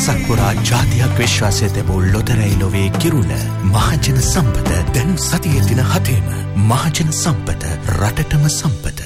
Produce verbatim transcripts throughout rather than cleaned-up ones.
වසක් පුරා ජාතියක් විශ්වාසය තිබූ ලොතරැයි ලොවේ කිරුළ මහජන සම්පත දැන් සතියේ දින හතේම මහජන සම්පත රටටම සම්පත.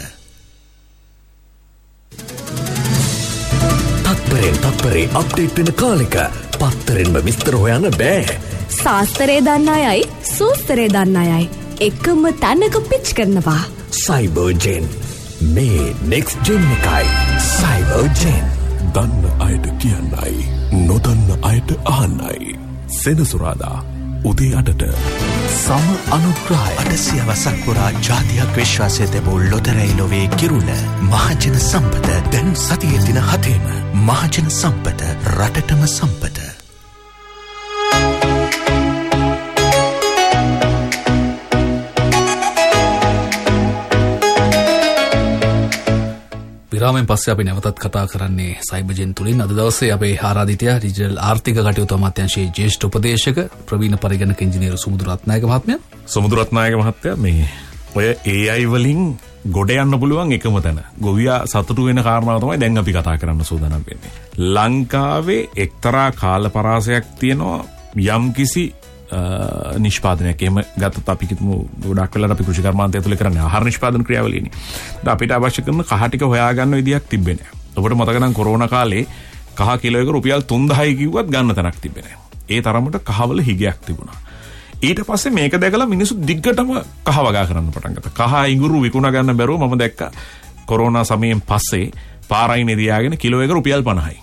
තත්පරෙන් තත්පරේ අප්ඩේට් වෙන කාලෙක පත්තරෙන්ම විස්තර හොයන්න බෑ. ශාස්ත්‍රය දන්න අයයි සූත්‍රය දන්න අයයි එකම තැනක පිච් කරනවා. සයිබර්ජෙන් මේ නෙක්ස්ට් ජෙන් එකයි. සයිබර්ජෙන් දන්න අයට කියන්නයි නොදන්න අයට අහන්නයි. සෙනසුරාදා උදේ අටට සම අනුග්‍රහය. අටසිය වසක් පුරා ජාතියක් විශ්වාසය තිබූ ලොතරැයි ලොවේ කිරුළ මහජන සම්පත දැන් සතියේ දින හතේම මහජන සම්පත රටටම සම්පත. විරාමයෙන් පස්සේ අපි නැවතත් කතා කරන්නේ සයිබර්ජෙන් තුලින්. අද දවසේ අපේ ආරාධිතය ඩිජිටල් ආර්ථික කටයුතු අමාත්‍යාංශයේ ජ්‍යෙෂ්ඨ උපදේශක ප්‍රවීණ පරිගණක ඉංජිනේරු සුමුදු රත්නායක මහත්මයා. සුමුදු රත්නායක මහත්තයා මේ ඔය ඒ අයි වලින් ගොඩ යන්න පුළුවන් එකම තැන ගොවියා සතුටු වෙන කාරණාව තමයි දැන් අපි කතා කරන්න සූදානම් වෙන්නේ. ලංකාවේ එක්තරා කාල පරාසයක් තියෙනවා යම්කිසි නිෂ්පාදනයක්. එහෙම ගත්තත් අපි කිතුමු ගොඩක් වෙලාවට අපි කෘෂි කර්මාන්තය ඇතුලේ කරන්නේ ආහාර නිෂ්පාදන ක්‍රියාවලියනේ. දැන් අපිට අවශ්‍ය කරන කහ ටික හොයාගන්න විදියක් තිබෙන්නේ නැහැ. ඔබට මතක නම් කොරෝනා කාලේ කහ කිලෝ එක රුපියල් තුන්දාහයි කිව්වත් ගන්න තැනක් තිබෙන්නේ නැහැ. ඒ තරමට කහවල හිගයක් තිබුණා. ඊට පස්සේ මේක දැකලා මිනිස්සු දිග්ගටම කහ වගා කරන්න පටන් ගත්තා. කහ ඉඟුරු විකුණ ගන්න බැරුව මම දැක්කා කොරෝනා සමයෙන් පස්සේ පාරයිනේ තියාගෙන කිලෝ එක රුපියල් පනහයි.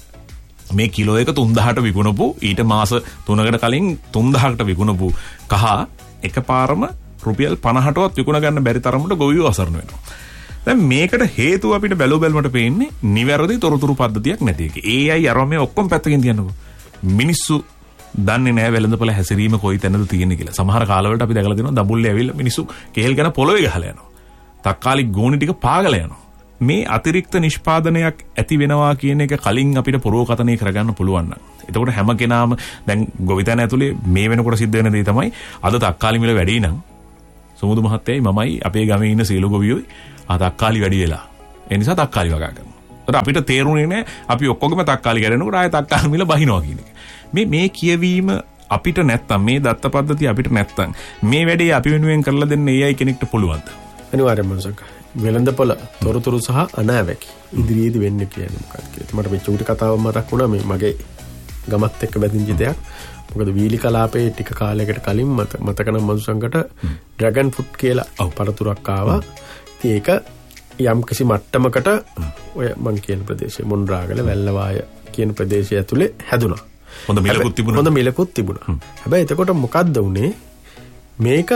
මේ කිලෝ එක තුන්දාහට විකුණපු ඊට මාස තුනකට කලින් තුන්දාහකට විකුණපු කහ එකපාරම රුපියල් පනහටවත් විකුණ ගන්න බැරි තරමට ගොවියෝ අසරණ වෙනවා. දැන් මේකට හේතුව අපිට බැලුව බැලමට පේන්නේ නිවැරදි තොරතුරු පද්ධතියක් නැති එක. ඒ අය අරම මේ ඔක්කොම පැත්තකින් තියන්නකෝ. මිනිස්සු දන්නේ නැහැ වෙළඳපොළ හැසිරීම කොයි තැනද තියෙන්නේ කියලා. සමහර කාලවලට අපි දැකලා තියෙනවා දඹුල්ලේ ඇවිල්ලා මිනිස්සු කෙහෙල් ගැන පොළොවේ ගහලා යනවා. තක්කාලි ගෝණි ටික පාගලා යනවා. මේ අතිරික්ත නිෂ්පාදනයක් ඇති වෙනවා කියන එක කලින් අපිට පුරෝකතනය කරගන්න පුළුවන් නම් එතකොට හැම කෙනාම දැන් ගොවිතැන ඇතුලේ මේ වෙනකොට සිද්ධ වෙන දේ තමයි අද තක්කාලි මිල වැඩි නම් සමුදු මහත්තයයි මමයි අපේ ගමේ ඉන්න සීළු ගොවියෝයි ආ තක්කාලි වැඩි වෙලා ඒ නිසා තක්කාලි වගා කරනවා. ඒත් අපිට තේරුනේ නැහැ අපි ඔක්කොගම තක්කාලි කරනකොට ආයෙ තක්කාලි මිල බහිනවා කියන එක. මේ මේ කියවීම අපිට නැත්තම් මේ දත්ත පද්ධතිය අපිට නැත්තම් මේ වැඩේ අපි වෙනුවෙන් කරලා දෙන්න ඒ අය කෙනෙක්ට පුළුවන්ද? අනිවාර්යයෙන්ම සක වෙළඳපොළ තොරතුරු සහ අනාවැකි ඉදිරියේදී වෙන්නේ කියන්නේ මොකක්ද කියලා. මට මේ චූටි කතාවක් මතක් වුණා මේ මගේ ගමත් එක්ක බැඳිච්ච දෙයක්. මොකද වීලි කලාපේ ටික කාලයකට කලින් මත මතක නම් මනුසංගට ඩ්‍රැගන් ෆෘට් කියලා පළතුරක් ආවා. ඉතින් ඒක යම් කිසි මට්ටමකට ඔය මං කියන ප්‍රදේශයේ මොන්රාගල වැල්ලවාය කියන ප්‍රදේශය ඇතුලේ හැදුනා. හොඳ මිලකුත් තිබුණා. හොඳ මිලකුත් තිබුණා. හැබැයි එතකොට මොකද්ද උනේ? මේක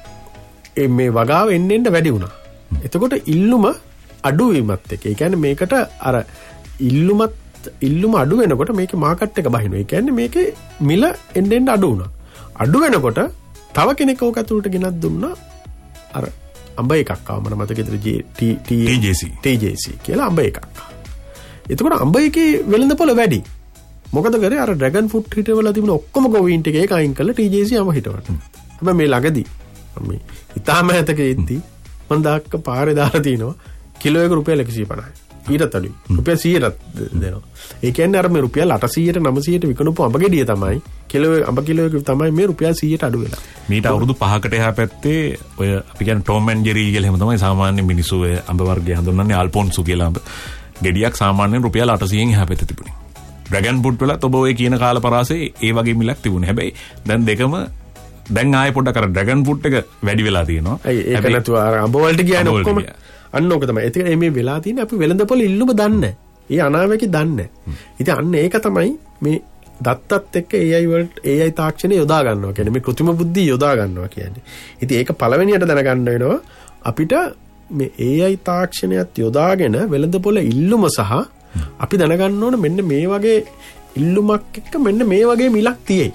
මේ වගාව එන්න එන්න වැඩි වුණා. එතකොට ඉල්ලුම අඩු වීමත් එක්ක. ඒ කියන්නේ මේකට අර ඉල්ලුමත් ඉල්ලුම අඩු වෙනකොට මේකේ මාකට් එක බහිනවා. ඒ කියන්නේ මේකේ මිල එන්න එන්න අඩු වුණා. අඩු වෙනකොට තව කෙනෙක් ඕක ඇතුළට ගෙනත් දුන්නා. අර අඹ එකක් ආව මට මතකද ටී ජේ සී කියලා අඹ එකක්. එතකොට අඹ එකේ වෙළඳපොළ වැඩි. මොකද කරේ අර ඩ්‍රැගන් ෆෘට් හිටවල තිබුණ ඔක්කොම ගොවීන් ටික ඒක අයින් කරලා ටී ජේ සී අඹ හිටවට. හැබැයි මේ ළඟදී මේ ඉතාලම ඇතක එද්දි මම දාක්ක පාරේ දාලා තිනවා කිලෝ එක රුපියල් එකසිය පනහයි. ඊටත් අඩුයි. රුපියල් සීයට දෙනවා. ඒ කියන්නේ අර මේ රුපියල් අටසීයට නවසීයට විකුණපු අඹ ගෙඩිය තමයි කිලෝ අඹ කිලෝ එක තමයි මේ රුපියල් සීයට අඩු වෙලා. මීට අවුරුදු පහකට එහා පැත්තේ ඔය අපි කියන්නේ ටෝම් ඇන්ඩ් ජෙරි කියලා එහෙම තමයි සාමාන්‍ය මිනිස්සු ඔය අඹ වර්ගය හඳුන්වන්නේ ආල්ෆොන්සු කියලා අඹ. ගෙඩියක් සාමාන්‍යයෙන් රුපියල් අටසීයෙන් එහා පැත්තේ තිබුණේ. ඩ්‍රැගන් ෆෘට් වලත් ඔබ ඔය කියන කාල පරාසයේ ඒ වගේ මිලක් තිබුණේ. හැබැයි දැන් දෙකම දැන් ආයෙ පොඩ්ඩක් අර ඩ්‍රැගන් ෆෘට් එක වැඩි වෙලා තියෙනවා. ඒක නැතුව අර අඹ වලට කියන්නේ ඔක්කොම අන්න ඕක තමයි. ඒක මේ වෙලා තියෙන්නේ අපි වෙළඳපොළ ඉල්ලුම දන්නේ. ඒ අනාවැකි දන්නේ. ඉතින් අන්න ඒක තමයි මේ දත්තත් එක්ක ඒ අයි වලට ඒ අයි තාක්ෂණය යොදා ගන්නවා කියන්නේ මේ કૃත්‍රිම බුද්ධිය යොදා ගන්නවා කියන්නේ. ඉතින් ඒක පළවෙනියට දැනගන්න වෙනවා අපිට මේ ඒ අයි තාක්ෂණයත් යොදාගෙන වෙළඳපොළ ඉල්ලුම සහ අපි දැනගන්න ඕන මෙන්න මේ වගේ ඉල්ලුමක් එක්ක මෙන්න මේ වගේ මිලක් තියෙයි.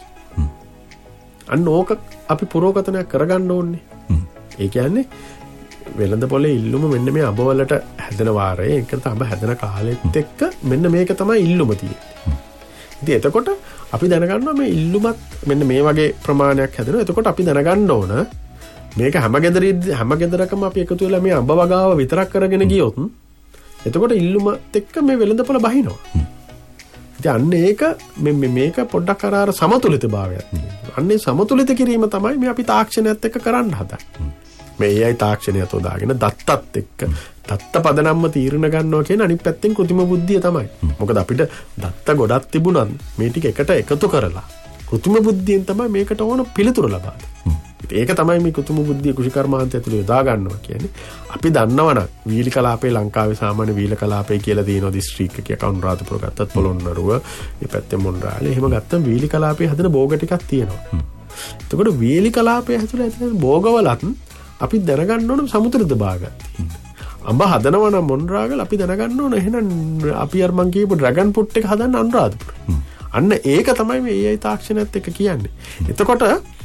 අන්න ඕක අපි පුරෝගතනයක් කරගන්න ඕනේ. ඒ කියන්නේ වෙළඳපොලේ ඉල්ලුම මෙන්න මේ අඹ වලට හැදෙන වාරයේ ඒකට අඹ හැදෙන කාලෙත් එක්ක මෙන්න මේක තමයි ඉල්ලුම තියෙන්නේ. ඉතින් එතකොට අපි දැනගන්නවා මේ ඉල්ලුමත් මෙන්න මේ වගේ ප්‍රමාණයක් හැදෙනවා. එතකොට අපි දැනගන්න ඕන මේක හැම ගෙදරි හැම ගෙදරකම අපි එකතු වෙලා මේ අඹ වගාව විතරක් කරගෙන ගියොත් එතකොට ඉල්ලුමත් එක්ක මේ වෙළඳපොළ බහිනවා. ඉතින් අන්න ඒක මේ මේක පොඩ්ඩක් අර අර සමතුලිතභාවයක් තියෙනවා. අන්නේ සමතුලිත කිරීම තමයි මේ අපි තාක්ෂණයත් එක්ක කරන්න හදන්නේ. මේ A I තාක්ෂණය තෝදාගෙන දත්තත් එක්ක දත්ත පදනම්ම තීරණ ගන්නවා කියන අනිත් පැත්තෙන් කෘත්‍රිම බුද්ධිය තමයි. මොකද අපිට දත්ත ගොඩක් තිබුණත් මේ ටික එකට එකතු කරලා කෘත්‍රිම බුද්ධියෙන් තමයි මේකට ඕන පිළිතුරු ලබා දෙන්නේ. ඒක තමයි මේ කෘත්‍රිම බුද්ධිය කුෂිකර්මාන්තය ඇතුළේ යොදා ගන්නවා කියන්නේ. අපි දන්නවනම් වීලි කලාපේ ලංකාවේ සාමාන්‍ය වීල කලාපේ කියලා තියෙනවා දිස්ත්‍රික්ක එක කවුරුරාතපුර ගත්තත් පොළොන්නරුව මේ පැත්තේ මොණරාලේ එහෙම ගත්තම වීලි කලාපේ හදන භෝග ටිකක් තියෙනවා. එතකොට වීලි කලාපේ ඇතුළේ ඇතිවෙන භෝගවලත් අපි දැනගන්න ඕන සමුද්‍රදභාගයක් තියෙනවා. අඹ හදනවා නම් මොණරාගල අපි දැනගන්න ඕන එහෙනම් අපි අර මං කියපු ඩ්‍රැගන් ෆෘට් එක හදන්න අනුරාධපුර. අන්න ඒක තමයි මේ A I තාක්ෂණයත් එක්ක කියන්නේ. එතකොට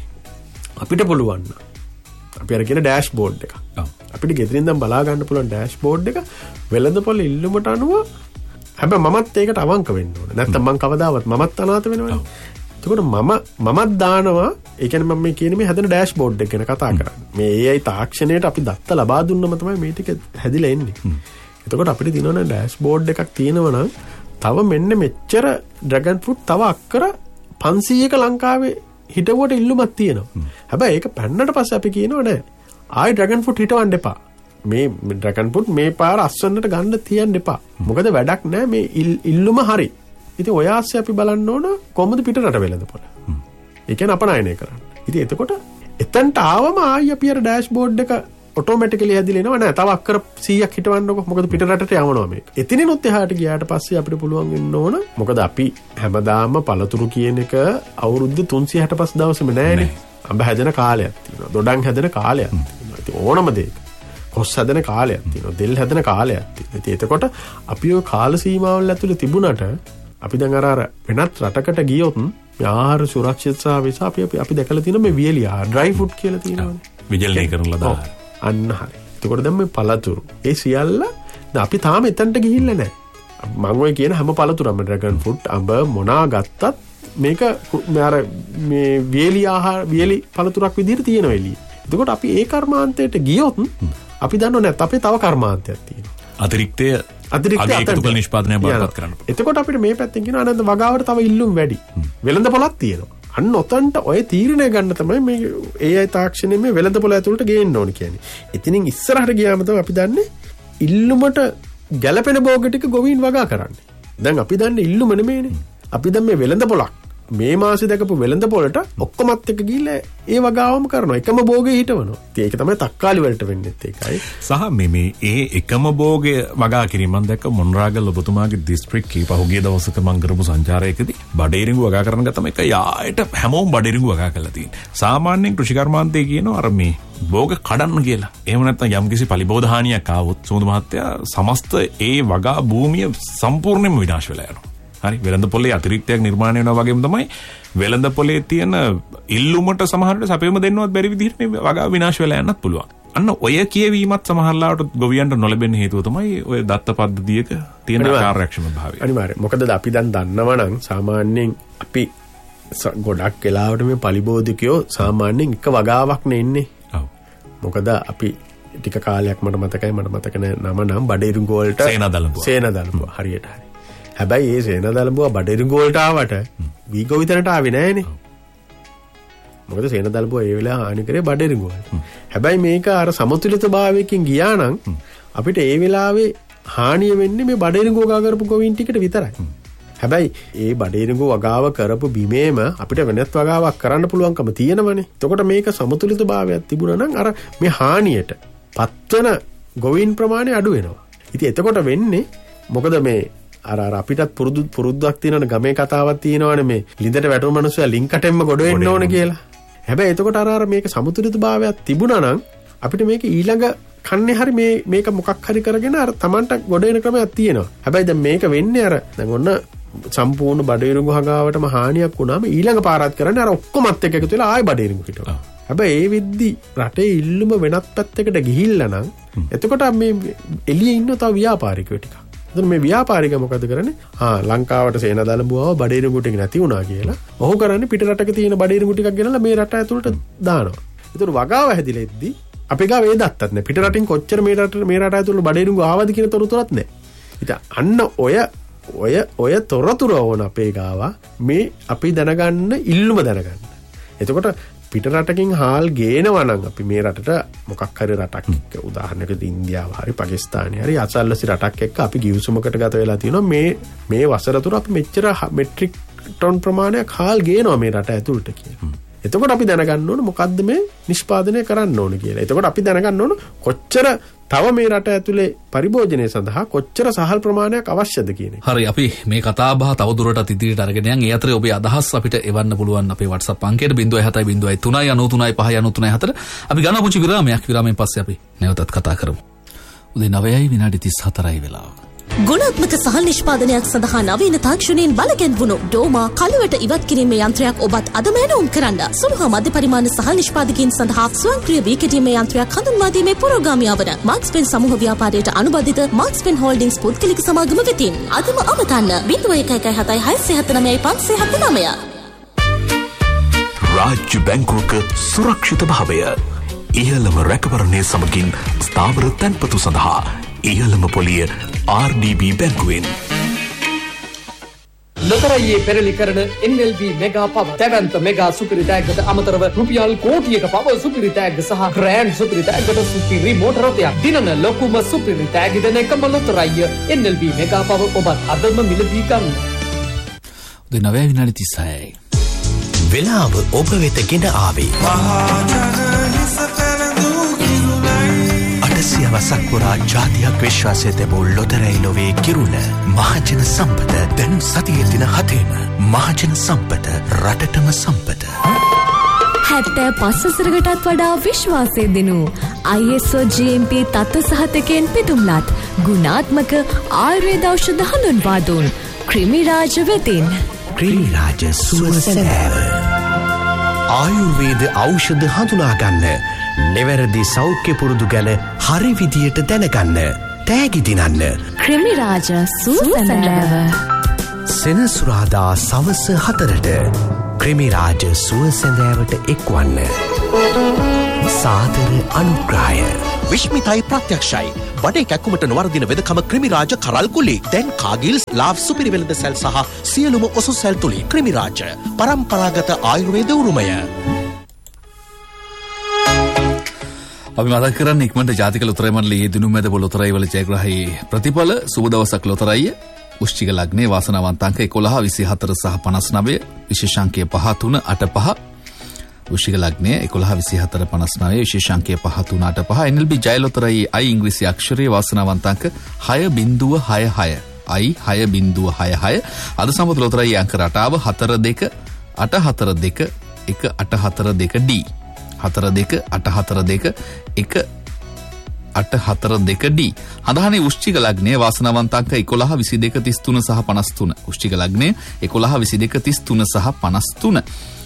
අපිට පුළුවන් අපි අර කියන ඩෑෂ්බෝඩ් එක. අපිට ගෙදරින් ඉඳන් බලා ගන්න පුළුවන් ඩෑෂ්බෝඩ් එක වෙළඳපොළ ඉල්ලුමට අනුව හැබැයි මමත් ඒකට අවංක වෙන්න ඕනේ. නැත්තම් මං කවදාවත් මමත් අනාථ වෙනවනේ. එතකොට මම මමත් දානවා ඒ කියන්නේ මම මේ කියන්නේ මේ හැදෙන ඩෑෂ්බෝඩ් එක ගැන කතා කරන්නේ. මේ A I තාක්ෂණයට අපි දත්ත ලබා දුන්නම තමයි මේ ටික හැදිලා එන්නේ. එතකොට අපිට තියෙනවා ඩෑෂ්බෝඩ් එකක් තියෙනවා නම් තව මෙන්න මෙච්චර ඩ්‍රැගන් ෆෘට් තව අක්කර පන්සීයක ලංකාවේ හිටවට ඉල්ලුමක් තියෙනවා. හැබැයි ඒක පැන්නට පස්සේ අපි කියනවා නෑ ආයි ඩ්‍රැගන් ෆෘට් හිටවන්න එපා. මේ ඩ්‍රැගන් ෆෘට් මේ පාර අස්වන්නට ගන්න තියන්න එපා. මොකද වැඩක් නෑ මේ ඉල්ලුම හරි. ඉතින් ඔය ආස්සේ අපි බලන්න ඕන කොහොමද පිටරට වෙළඳපොළ. ඒ කියන්නේ අපනයනය කරන්න. ඉතින් එතකොට එතනට ආවම ආයි අපි අර ඩෑෂ්බෝඩ් එක ඔටෝමැටිකලි හැදිලා එනවා නෑ තව අක්කර සීයක් හිටවන්නකො මොකද පිටරටට යවනවා මේක. එතනිනුත් එහාට ගියාට පස්සේ අපිට පුළුවන් වෙන්න ඕන මොකද අපි හැමදාම පළතුරු කියන එක අවුරුදු තුන්සිය හැටපස් දවසෙම නෑනේ. අඹ හැදෙන කාලයක් තියෙනවා. දොඩම් හැදෙන කාලයක් තියෙනවා. ඉතින් ඕනම දෙයක කොස් හැදෙන කාලයක් තියෙනවා. දෙල් හැදෙන කාලයක් තියෙනවා. ඉතින් එතකොට අපි ওই කාල සීමාවල් ඇතුලේ තිබුණට අපි දැන් අර අර වෙනත් රටකට ගියොත් මේ ආහාර සුරක්ෂිතතාවය නිසා අපි අපි දැකලා තියෙන මේ වියලි ආහාර ඩ්‍රයි ෆුඩ් කියලා තියෙනවානේ. විජලනය කරන ලද ආහාර. අන්න හරි. එතකොට දැන් මේ පළතුරු ඒ සියල්ල අපි තාම එතනට ගිහිල්ලා නැහැ. මම ඔය කියන හැම පළතුරක්ම ඩ්‍රැගන් ෆෘට් අඹ මොනා ගත්තත් මේක අර මේ වියලි ආහාර වියලි පළතුරක් විදිහට තියෙනවා එළියේ. එතකොට අපි ඒ කර්මාන්තයට ගියොත් අපි දන්නව නැත් අපේ තව කර්මාන්තයක් තියෙනවා. අතිරික්තය අතිරික්තය අතිරික්ත නිෂ්පාදනය බාරපත් කරන්න. එතකොට අපිට මේ පැත්තෙන් කියන අනන්ත වගාවට තව ඉල්ලුම් වැඩි. වෙළඳපොළක් තියෙනවා. අන්න ඔතන්ට ඔය තීරණය ගන්න තමයි මේ A I තාක්ෂණය මේ වෙළඳපොළ ඇතුළට ගේන්න ඕන කියන්නේ. ඉතින් ඉස්සරහට ගියාම තමයි අපි දන්නේ ඉල්ලුමට ගැළපෙන භෝග ටික ගොවීන් වගා කරන්නේ. දැන් අපි දන්නේ ඉල්ලුම නෙමෙයිනේ. අපි දැන් මේ වෙළඳපොළක් මේ මාසේ දැකපු වෙළඳපොළට ඔක්කොමත් එක්ක ගිහිල්ලා ඒ වගාවම කරනවා. එකම භෝගේ හිටවනවා. ඉතින් ඒක තමයි තක්කාලි වලට වෙන්නේත් ඒකයි. සහ මේ මේ ඒ එකම භෝගේ වගා කිරීම මම දැක්ක මොණරාගල ඔබතුමාගේ දිස්ත්‍රික්කේ පහුගිය දවසක මම කරපු සංචාරයකදී බඩේරිඟු වගා කරන ගතම එක යායට හැමෝම බඩේරිඟු වගා කරලා තියෙනවා. සාමාන්‍යයෙන් කෘෂිකර්මාන්තයේ කියනවා අර මේ භෝග කඩන්න කියලා. එහෙම නැත්නම් යම්කිසි පලිබෝධ හානියක් ආවොත් සෝඳ මහත්තයා සමස්ත ඒ වගා භූමිය සම්පූර්ණයෙන්ම විනාශ වෙලා යනවා. හරි වෙළඳපොලේ අතිරික්තයක් නිර්මාණය වෙනවා වගේම තමයි වෙළඳපොලේ තියෙන ඉල්ලුමට සමහරවිට සපයම දෙන්නවත් බැරි විදිහට මේ වගාව විනාශ වෙලා යන්නත් පුළුවන්. අන්න ඔය කියවීමත් සමහරලාට ගොවියන්ට නොලැබෙන හේතුව තමයි ඔය දත්ත පද්ධතියක තියෙන කාර්යක්ෂමභාවය. අනිවාර්යයෙන්. මොකද අපි දැන් දන්නවා නම් සාමාන්‍යයෙන් අපි ගොඩක් වෙලාවට මේ පලිබෝධිකයෝ සාමාන්‍යයෙන් එක වගාවක් නේ ඉන්නේ. ඔව්. මොකද අපි ටික කාලයක් මට මතකයි මට මතක නම නම් බඩේරිඟු වලට සේනදලඹුව. සේනදලඹුව හරියට හරි. හැබැයි ඒ සේනදලඹුව බඩේරිඟු වලට ආවට වීගෝ විතරට ආවේ නෑනේ. මොකද සේනදලඹුව ඒ වෙලාව හානි කරේ බඩේරිඟු වලට. හැබැයි මේක අර සමතුලිතභාවයකින් ගියා නම් අපිට ඒ වෙලාවේ හානිය වෙන්නේ මේ බඩේරිඟු වගා කරපු ගොවීන් ටිකට විතරයි. හැබැයි ඒ බඩේරිඟු වගාව කරපු බිමේම අපිට වෙනත් වගාවක් කරන්න පුළුවන්කම තියෙනවනේ. එතකොට මේක සමතුලිතභාවයක් තිබුණා නම් අර මේ හානියට පත්වන ගොවීන් ප්‍රමාණය අඩු වෙනවා. ඉතින් එතකොට වෙන්නේ මොකද මේ අර අර අපිටත් පුරුදු පුරුද්දක් තියෙනවනේ ගමේ කතාවක් තියෙනවනේ මේ ලිඳට වැටුණු මිනිස්සුයා ලින්කටෙන්ම ගොඩ වෙන්න ඕන කියලා. හැබැයි එතකොට අර අර මේක සමතුලිතභාවයක් තිබුණා නම් අපිට මේක ඊළඟ කන්නේ හරි මේ මේක මොකක් හරි කරගෙන අර Tamanට ගොඩ වෙන ක්‍රමයක් තියෙනවා. හැබැයි දැන් මේක වෙන්නේ අර දැන් ඔන්න සම්පූර්ණ බඩේරිඟු හගාවටම හානියක් වුණාම ඊළඟ පාරක් කරන්නේ අර ඔක්කොමත් එක්ක එකතු වෙලා ආයෙ බඩේරිඟු හිටවනවා. හැබැයි ඒ වෙද්දි රටේ ඉල්ලුම වෙනත් පැත්තකට ගිහිල්ලා නම් එතකොට මේ එළියේ ඉන්න තව ව්‍යාපාරිකයෝ ටිකක්. එතන මේ ව්‍යාපාරිකයා මොකද කරන්නේ? ආ ලංකාවට සේනදලඹුවව බඩේරිඟු ටික නැති වුණා කියලා. ඔහු කරන්නේ පිට රටක තියෙන බඩේරිඟු ටිකක් ගෙනල්ලා මේ රට ඇතුළට දානවා. ඒතර වගාව හැදිලා ඉද්දි අපේ ගාව ඒ දත්තත් නැහැ. පිට රටින් කොච්චර මේ රට මේ රට ඇතුළට බඩේරිඟු ආවද කියන තොරතුරත් නැහැ. ඉතින් අන්න ඔය ඔය ඔය තොරතුර ඕන අපේ ගාවා මේ අපි දැනගන්න ඉල්ලුම දැනගන්න. එතකොට පිට රටකින් හාල් ගේනවා නම් අපි මේ රටට මොකක් හරි රටක් එක්ක උදාහරණයකට ඉන්දියාව හරි පාකිස්තානය හරි අසල්වැසි රටක් එක්ක අපි ගිවිසුමකට ගත වෙලා තියෙනවා මේ මේ වසර තුර අපි මෙච්චර මෙට්‍රික් ටොන් ප්‍රමාණයක් හාල් ගේනවා මේ රට ඇතුළට කියලා. එතකොට අපි දැනගන්න ඕන මොකද්ද මේ නිෂ්පාදනය කරන්න ඕන කියලා. එතකොට අපි දැනගන්න ඕන කොච්චර තව මේ රට ඇතුලේ පරිභෝජනය සඳහා කොච්චර සහල් ප්‍රමාණයක් අවශ්‍යද කියන එක. හරි අපි මේ කතා බහ තව දුරටත් ඉදිරියට අරගෙන යන්. ඒ අතරේ ඔබේ අදහස් අපිට එවන්න පුළුවන් අපේ WhatsApp අංකයට zero seven seven zero three nine three five nine three four. අපි ගන්න පුංචි විරාමයක්. විරාමයෙන් පස්සේ අපි නැවතත් කතා කරමු. උදේ නවයයි විනාඩි තිස් හතරයි වෙලාව. ගුණාත්මක සහල් නිෂ්පාදනයක් සඳහා නවීන තාක්ෂණයෙන් බලගැන්වුණු ඩෝමා කලවට ඉවත් කිරීමේ යන්ත්‍රයක් ඔබත් අදම ඇනවුම් කරන්න. සුළු හා මධ්‍ය පරිමාණ සහල් නිෂ්පාදකයන් සඳහා ස්වයංක්‍රීය වී කෙටීමේ යන්ත්‍රයක් හඳුන්වා දීමේ පුරෝගාමියා වන මාක්ස් පෙන් සමූහ ව්‍යාපාරයට අනුබද්ධිත මාක්ස් පෙන් හෝල්ඩින්ග්ස් පුද්ගලික සමාගම වෙතින් අදම අමතන්න zero one one seven seven six nine five seven nine. රාජ්‍ය බැංකුවක සුරක්ෂිත භාවය ඉහළම රැකවරණය සමගින් ස්ථාවර තැන්පතු සඳහා ඉහළම පොලිය ආර් ඩී බී බැංකුවෙන්. ලොතරැයියේ පෙරලි කරන එන් එල් බී මෙගා පව දැවන්ත මෙගා සුපිරි තෑග්ගට අමතරව රුපියල් කෝටියක පව සුපිරි තෑග්ග සහ ග්‍රෑන්ඩ් සුපිරි තෑග්ගට සුපිරි මෝටර රථයක් දිනන ලොකුම සුපිරි තෑග්ග දෙන එකම ලොතරැයිය එන් එල් බී මෙගා පව ඔබත් අදම මිලදී ගන්න. උදේ නවය විනාඩි තිස්හයයි. වෙලාව ඔබ වෙත ගෙන ආවේ අටසියවසක් පුරා ජාතියක් විශ්වාසය තැබූ ලොතරැයි ලොවේ කිරුණ මහජන සම්පත දැන් සතියේ දින හතේම මහජන සම්පත රටටම සම්පත. හැත්තෑ පස් වසරකටත් වඩා විශ්වාසය දෙනු ආයි එස් ඕ ජී එම් පී තත්ත්ව සහතිකයෙන් පිදුම්ලත් ගුණාත්මක ආයුර්වේද ඖෂධ හඳුන්වා දුන් ක්‍රිමිරාජ වෙතින් ක්‍රිමිරාජ සුව සැලෑව ආයුර්වේද ඖෂධ හඳුනාගන්න නිවැරදි සෞඛ්‍ය පුරුදු ගැන හරි විදියට දැනගන්න තෑගි දිනන්න ක්‍රිමිරාජ සුව සැලෑව සෙනසුරාදා සවස හතරට ක්‍රිමිරාජ සුව සැඳෑවට එක්වන්න. සාදර අනුග්‍රහය විශ්මිතයි ප්‍රත්‍යක්ෂයි බඩේ කැක්කුමට නොවරදින වෙදකම ක්‍රිමිරාජ කරල් කුලි දැන් කාගිල්ස් ලාව් සුපිරි වෙළඳ සැල් සහ සියලුම ඔසු සැල් තුලි ක්‍රිමිරාජ පරම්පරාගත ආයුර්වේද උරුමය. අපි මතක් කරන්නේ ඉක්මනට ජාතික ලොතරැයි මණ්ඩලයේ දිනුම් මැද ලොතරැයි වල ජයග්‍රාහී ප්‍රතිඵල සුබ දවසක් ලොතරැයිය වෘශ්චික ලග්නයේ වාසනාවන්ත අංක එකොළහ විසි හතර සහ පනස් නවය විශේෂාංකය පහ තුන අට පහ වෘශ්චික ලග්නයේ එකොළහ විසි හතර පනස් නවය විශේෂාංකය පහ තුන අට පහ එන් එල් බී ජය ලොතරැයි අයි ඉංග්‍රීසි අක්ෂරයේ වාසනාවන්ත අංක හය බිංදුව හය හය අයි හය බිංදුව හය හය අද සම්පත ලොතරැයි අංක රටාව හතර දෙක අට හතර දෙක එක අට හතර දෙක ඩී හතර දෙක අට හතර දෙක එක අට හතර දෙක ඩී හඳහනේ වෘශ්චික ලග්නයේ වාසනාවන්ත අංක එකොළහ විසි දෙක තිස් තුන සහ පනස් තුන වෘශ්චික ලග්නයේ එකොළහ විසි දෙක තිස් තුන සහ පනස් තුන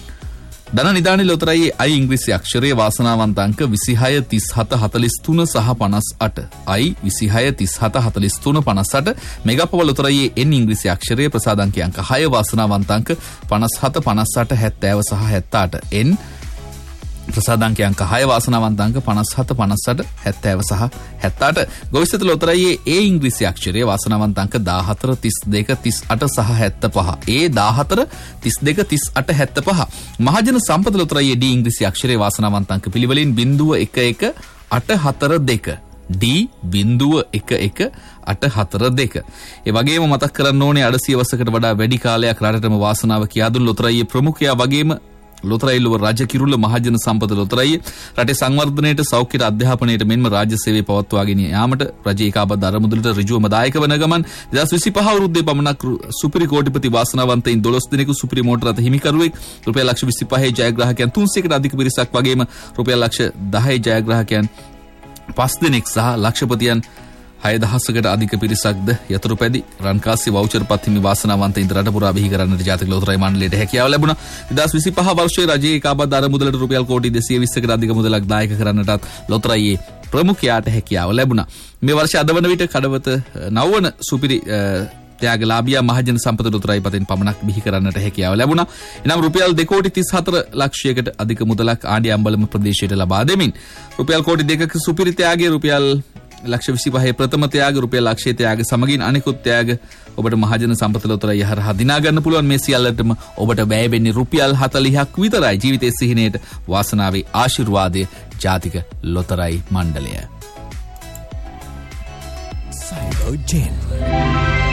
ධන නිදානේ ලොතරැයියේ අයි ඉංග්‍රීසි අක්ෂරයේ වාසනාවන්ත අංක විසිහය තිස් හත හතලිස් තුන සහ පනස් අට අයි විසිහය තිස් හත හතලිස් තුන පනස් අට මෙගාපව ලොතරැයියේ එන් ඉංග්‍රීසි අක්ෂරයේ ප්‍රසාදාංකය අංක හය වාසනාවන්ත අංක පනස් හත පනස් අට හැත්තෑව සහ හැත්තඅට එන් ප්‍රසාදාංකය අංක හය වාසනාවන්ත අංක පනස් හත පනස් අට හැත්තෑව සහ හැත්තඅට ගොවිසත ලොතරැයියේ ඒ ඉංග්‍රීසි අක්ෂරයේ වාසනාවන්ත අංක දාහතර තිස් දෙක තිස් අට සහ හැත්තපහ ඒ දාහතර තිස් දෙක තිස් අට හැත්තපහ මහජන සම්පත ලොතරැයියේ ඩී ඉංග්‍රීසි අක්ෂරයේ වාසනාවන්ත අංක පිළිවෙලින් බිංදුව එක එක අට හතර දෙක ඩී බිංදුව එක එක අට හතර දෙක ඒ වගේම මතක් කරන්න ඕනේ අඩ සියවසකට වඩා වැඩි කාලයක් රටටම වාසනාව කියා දුන් ලොතරැයියේ ප්‍රමුඛයා වගේම ලොතරැයි ලොව රජ කිරුළ මහජන සම්පත ලොතරැයිය රටේ සංවර්ධනයට සෞඛ්‍යයට අධ්‍යාපනයට මෙන්ම රාජ්‍ය සේවය පවත්වාගෙන යාමට රජයේ ඒකාබද්ධ අරමුදලට ඍජුවම දායක වන ගමන් දෙදහස් විසිපහ අවුරුද්දේ පමණක් සුපිරි කෝටිපති වාසනාවන්තයින් දොළොස් දෙනෙකු සුපිරි මෝටර රථ හිමිකරුවෙක් රුපියල් ලක්ෂ විසිපහේ ජයග්‍රාහකයන් තුන්සියයකට අධික පිරිසක් වගේම රුපියල් ලක්ෂ දහයේ ජයග්‍රාහකයන් පස් දෙනෙක් සහ ලක්ෂපතියන් හය දහසකට අධික පිරිසක්ද යතුරු පැදි රන්කාසි වවුචර් පත් හිමි වාසනාවන්තයින් රට පුරා බිහි කරන්නට ජාතික ලොතරැයි මණ්ඩලයට හැකියාව ලැබුණා. දෙදහස් විසිපහ වර්ෂයේ රජයේ ඒකාබද්ධ අරමුදලට රුපියල් කෝටි දෙසිය විස්සකට අධික මුදලක් දායක කරන්නටත් ලොතරැයියේ ප්‍රමුඛයාට හැකියාව ලැබුණා. මේ වර්ෂය අද වන විට කඩවත නවවන සුපිරි ත්‍යාගලාභියා මහජන සම්පත ලොතරැයි පතෙන් පමණක් බිහි කරන්නට හැකියාව ලැබුණා. එනම් රුපියල් දෙක කෝටි තිස් හතර ලක්ෂයකට අධික මුදලක් ආණ්ඩිය අම්බලම ප්‍රදේශයට ලබා දෙමින් රුපියල් කෝටි දෙකක සුපිරි ත්‍යාගයේ රුපියල් ලක්ෂ විසිපහේ ප්‍රථම ත්‍යාග රුපියල් ලක්ෂයේ ත්‍යාග සමගින් අනිකුත් ත්‍යාග ඔබට මහජන සම්පත ලොතරැයි හරහා දිනා ගන්න පුළුවන්. මේ සියල්ලටම ඔබට වැය වෙන්නේ රුපියල් හතළිහක් විතරයි. ජීවිතයේ සිහිනයට වාසනාවේ ආශිර්වාදය ජාතික ලොතරැයි මණ්ඩලය. Cyber Gen